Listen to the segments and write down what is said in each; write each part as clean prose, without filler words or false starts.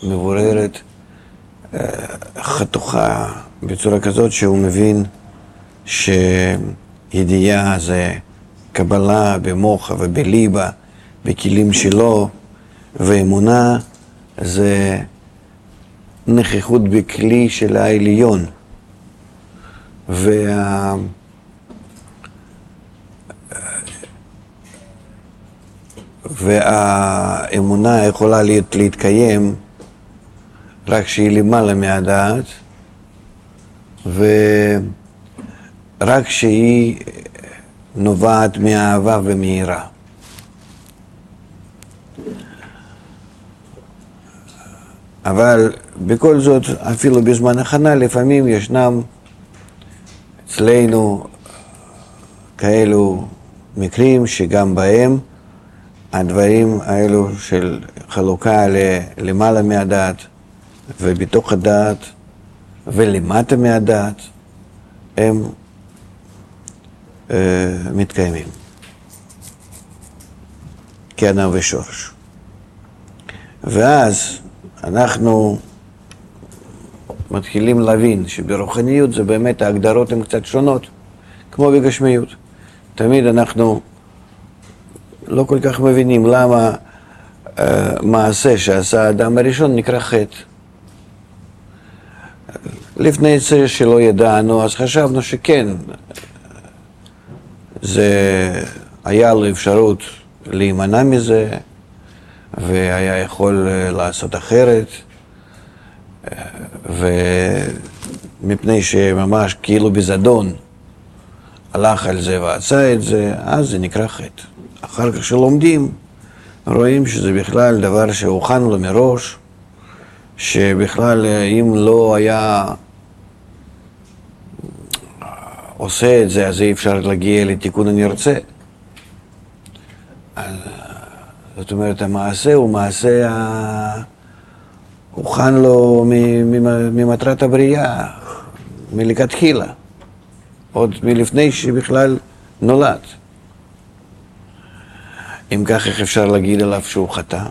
מבוררת, חתוכה בצורה כזאת שהוא מבין שידיעה זה קבלה במוחה ובליבה, בכלים שלו, ואמונה זה נוכחות בכלי של העליון. והאמונה יכולה להתקיים רק שהיא למעלה מהדעת, ורק שהיא נובעת מהאהבה ומהירה. אבל בכל זאת, אפילו בזמן הכנה, לפעמים ישנם אצלנו כאלו מקרים שגם בהם הדברים האלו של חלוקה למעלה מהדעת ובתוך הדעת ולמטה מהדעת הם מתקיימים כענב ושורש. ואז אנחנו מתחילים להבין שברוחניות זה באמת ההגדרות הן קצת שונות, כמו בגשמיות. תמיד אנחנו לא כל כך מבינים למה מעשה שעשה האדם הראשון נקרא חטא. לפני זה שלא ידענו, אז חשבנו שכן, זה היה לו אפשרות להימנע מזה, והיה יכול לעשות אחרת, ומפני שממש כאילו בזדון הלך על זה ועשה את זה, אז זה נקרא חטא. אחר כך שלומדים, רואים שזה בכלל דבר שהוכן לו מראש, שבכלל אם לא היה עושה את זה, אז אי אפשר להגיע לתיקון הנרצה. זאת אומרת, המעשה הוא מעשה הוכן לו ממטרת הבריאה, מלכתחילה, עוד מלפני שבכלל נולד. אם כך, איך אפשר להגיד עליו שהוא חטא?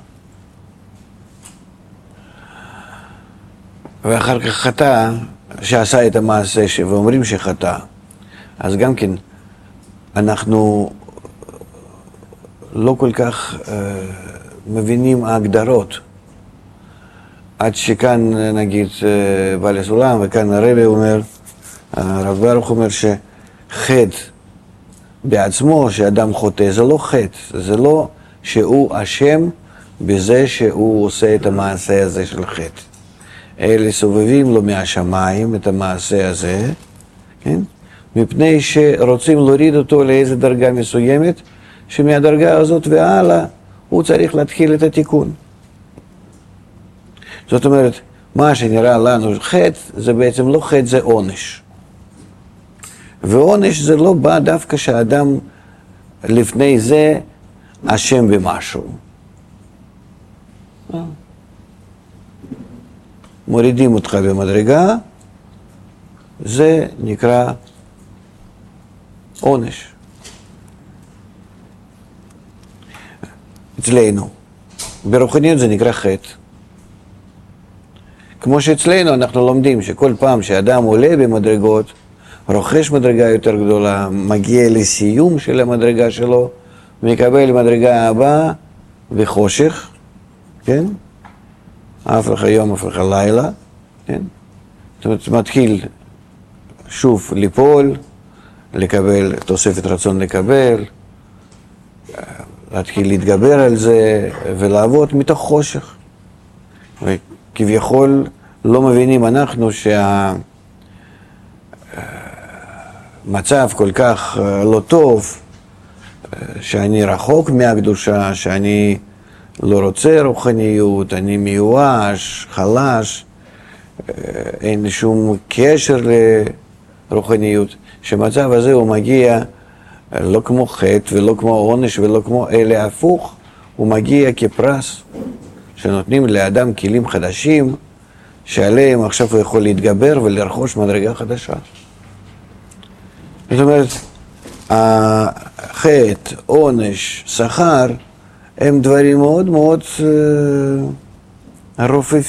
ואחר כך חטא, שעשה את המעשה ואומרים שחטא, אז גם כן אנחנו לא כל כך מבינים ההגדרות, עד שכאן נגיד בעל הסולם, וכאן הרבי אומר, הרב ברוך אומר שחטא בעצמו, שאדם חוטא, זה לא חטא, זה לא שהוא אשם בזה שהוא עושה את המעשה הזה של חטא. אלה סובבים לו מהשמיים את המעשה הזה, כן? מפני שרוצים להוריד אותו לאיזו דרגה מסוימת, שמהדרגה הזאת והלאה הוא צריך להתחיל את התיקון. זאת אומרת, מה שנראה לנו חטא, זה בעצם לא חטא, זה עונש. ועונש זה לא בא דווקא שהאדם לפני זה אשם במשהו. מורידים אותך במדרגה, זה נקרא עונש. אצלנו, ברוחניות זה נקרא חטא. כמו שאצלנו אנחנו לומדים שכל פעם שאדם עולה במדרגות, רוכש מדרגה יותר גדולה, מגיע לסיום של המדרגה שלו, מקבל מדרגה הבאה בחושך, כן? הפך היום, הפך הלילה, כן? זאת אומרת, מתחיל שוב ליפול, לקבל, תוספת רצון לקבל, להתחיל להתגבר על זה ולעבוד מתוך חושך. וכביכול לא מבינים אנחנו שהמצב כל כך לא טוב, שאני רחוק מהקדושה, שאני לא רוצה רוחניות, אני מיואש, חלש, אין לי שום קשר לרוחניות, שמצב הזה הוא מגיע לא כמו חטא ולא כמו עונש ולא כמו אלה, הפוך, הוא מגיע כפרס שנותנים לאדם כלים חדשים שעליהם עכשיו הוא יכול להתגבר ולרכוש מדרגה חדשה. זאת אומרת, החטא, עונש, שכר הם דברים מאוד מאוד רופפים